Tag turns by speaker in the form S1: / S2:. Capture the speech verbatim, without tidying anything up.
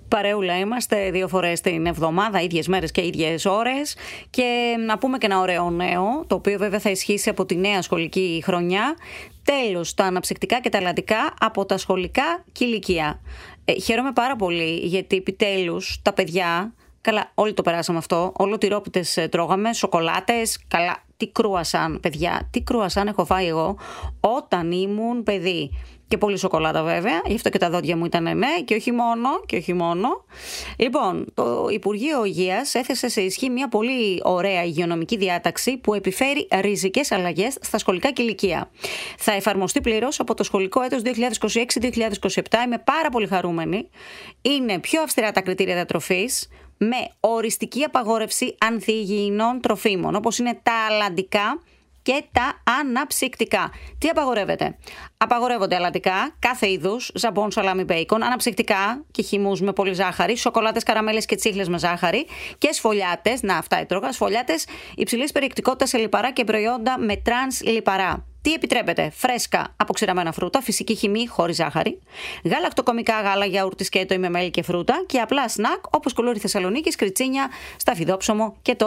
S1: Παρεούλα είμαστε δύο φορές την εβδομάδα, ίδιες μέρες και ίδιες ώρες. Και να πούμε και ένα ωραίο νέο, το οποίο βέβαια θα ισχύσει από τη νέα σχολική χρονιά. Τέλος τα αναψυκτικά και τα αλλαντικά από τα σχολικά κηλικία. Ε, χαίρομαι πάρα πολύ γιατί επιτέλους τα παιδιά, καλά όλοι το περάσαμε αυτό, όλο τυρόπιτες τρώγαμε, σοκολάτες, καλά τι κρουασάν παιδιά, τι κρουασάν έχω φάει εγώ όταν ήμουν παιδί. Και πολύ σοκολάτα βέβαια, γι' αυτό και τα δόντια μου ήταν ναι και όχι μόνο, και όχι μόνο. Λοιπόν, το Υπουργείο Υγείας έθεσε σε ισχύ μια πολύ ωραία υγειονομική διάταξη που επιφέρει ριζικές αλλαγές στα σχολικά κηλικία. Θα εφαρμοστεί πλήρως από το σχολικό έτος δύο χιλιάδες είκοσι έξι δύο χιλιάδες είκοσι επτά. Είμαι πάρα πολύ χαρούμενη. Είναι πιο αυστηρά τα κριτήρια διατροφής με οριστική απαγόρευση ανθυγιεινών τροφίμων, όπως είναι τα αλλαντικά και τα αναψυκτικά. Τι απαγορεύεται? Απαγορεύονται αλλαντικά, κάθε είδους, ζαμπόν, σαλάμι, μπέικον, αναψυκτικά και χυμούς με πολύ ζάχαρη, σοκολάτες, καραμέλες και τσίχλες με ζάχαρη και σφολιάτες, να αυτά έτρωγα, σφολιάτες υψηλής περιεκτικότητας σε λιπαρά και προϊόντα με τρανς λιπαρά. Τι επιτρέπεται? Φρέσκα αποξηραμένα φρούτα, φυσική χυμή χωρίς ζάχαρη, γαλακτοκομικά γάλα, γιαούρτι, σκέτο ή με μέλι και φρούτα και απλά σνακ όπως κουλούρι Θεσσαλονίκης, κριτσίνια, σταφιδόψωμο και το